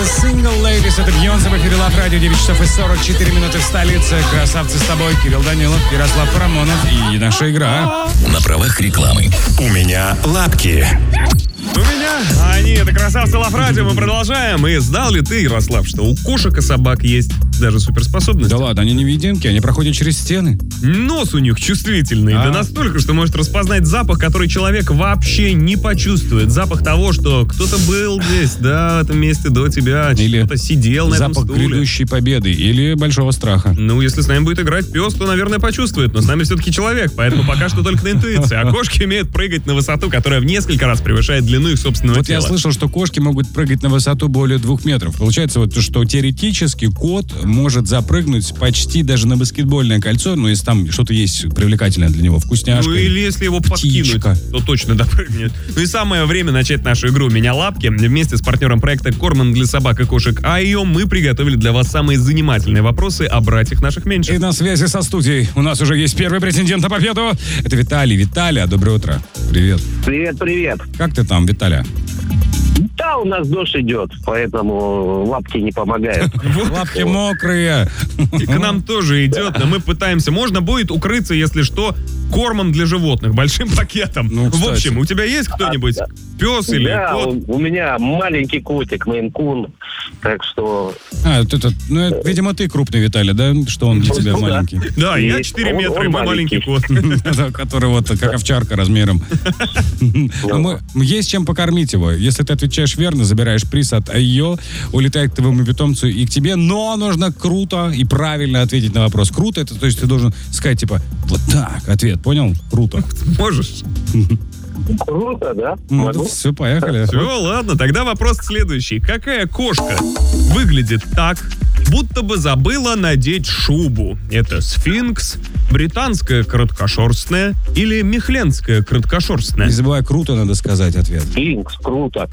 Это Single Ladies, это Бейонсе в эфире Лав Радио, 9 часов и 44 минуты в столице. Красавцы с тобой, Кирилл Данилов, Ярослав Парамонов и наша игра. На правах рекламы. У меня лапки. У меня, а они, это красавцы Лав Радио, мы продолжаем. И знал ли ты, Ярослав, что у кошек и собак есть даже суперспособности? Да ладно, они невидимки, они проходят через стены. Нос у них чувствительный, да настолько, что может распознать запах, который человек вообще не почувствует. Запах того, что кто-то был здесь, да, в этом месте до тебя, или кто-то сидел на этом запах стуле. грядущей победы или большого страха. Ну, если с нами будет играть пес, то, наверное, почувствует, но с нами все-таки человек, поэтому пока что только на интуиции. А кошки умеют прыгать на высоту, которая в несколько раз превышает длину их собственного Вот тела. я слышал, что кошки могут прыгать на высоту более 2 метров. Получается, вот, что теоретически кот может запрыгнуть почти даже на баскетбольное кольцо, ну, если там что-то есть привлекательное для него, вкусняшка. Ну, или если его птичка подкинуть, то точно допрыгнет. Ну и самое время начать нашу игру «У меня лапки». Вместе с партнером проекта «Корман для собак и кошек Айо» мы приготовили для вас самые занимательные вопросы о братьях наших меньших. И на связи со студией у нас уже есть первый претендент на победу. Это Виталий. Виталий, доброе утро. Привет. Привет. Как ты там, Виталя? Да, у нас дождь идет, поэтому лапки не помогают. Лапки мокрые. И к нам тоже идет, но мы пытаемся. Можно будет укрыться, если что, кормом для животных, большим пакетом. Ну, в общем, у тебя есть кто-нибудь? Пес или Да, кот? у меня маленький котик, Мейн-кун, так что... Видимо, ты крупный, Виталий, да? Что он для тебя Ну, да. маленький? Да, я И 4 он метра, и мой маленький маленький. кот. Который вот как овчарка размером. Есть чем покормить его. Если ты отвечаешь верно, забираешь приз от Айо, улетает к твоему питомцу и к тебе, но нужно круто и правильно ответить на вопрос. Круто это, то есть ты должен сказать, типа, вот так, ответ, понял? Круто. Можешь? Круто, да? Ну, Могу? все, поехали. Все, ладно, тогда вопрос следующий. Какая кошка выглядит так, будто бы забыла надеть шубу? Это сфинкс, британская короткошерстная или михленская Не короткошерстная? забывай, круто надо сказать ответ. Сфинкс, круто.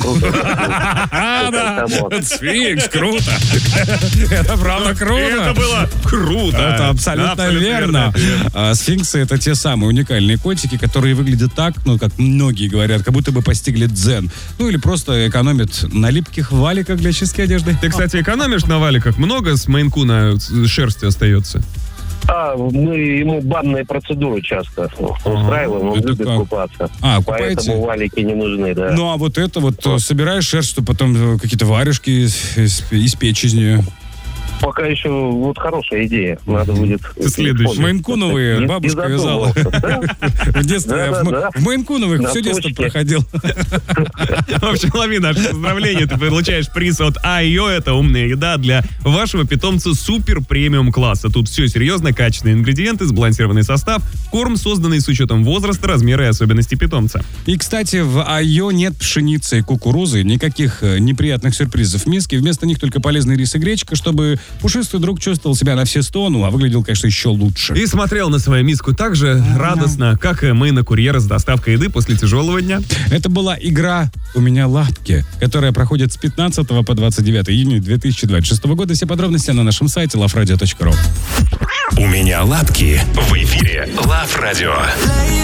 Сфинкс, круто. Это правда круто. Это было круто. Это абсолютно верно. Сфинксы — это те самые уникальные котики, которые выглядят так, ну, как многие говорят, как будто бы постигли дзен. Ну, или просто экономят на липких валиках для чистки одежды. Ты, кстати, экономишь на валиках? Много с Мейн-куна шерсти остается? Мы ему банные процедуры часто устраиваем, он Это любит как? купаться. Купаете? Поэтому валики не нужны, да. Ну, а вот это вот собираешь шерсть, что потом какие-то варежки испечь из нее. Пока еще вот хорошая идея. Надо будет... Следующий. Мейн-куновые Не бабушка вязала. задумывался, да? В детстве Да. в Мейн-куновых На все детство точке. проходил. В общем, лови наше поздравление. Ты получаешь приз от Айо. Это умная еда для вашего питомца супер премиум класса. Тут все серьезно, качественные ингредиенты, сбалансированный состав, корм, созданный с учетом возраста, размера и особенностей питомца. И, кстати, в Айо нет пшеницы и кукурузы, никаких неприятных сюрпризов в миске. Вместо них только полезный рис и гречка, чтобы пушистый друг чувствовал себя на все 100, а выглядел, конечно, еще лучше. И смотрел на свою миску так же радостно, как и мы на курьера с доставкой еды после тяжелого дня. Это была игра «У меня лапки», которая проходит с 15 по 29 июня 2026 года. Все подробности на нашем сайте loveradio.ru. У меня лапки. В эфире Лав Радио.